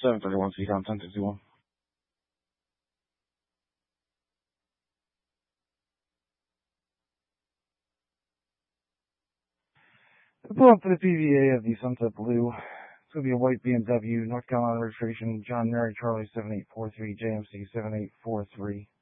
731 CCOM 1061. Pull up for the PVA of the Sunset Blue. It's going to be a white BMW, North Carolina registration, John Mary Charlie 7843, JMC 7843.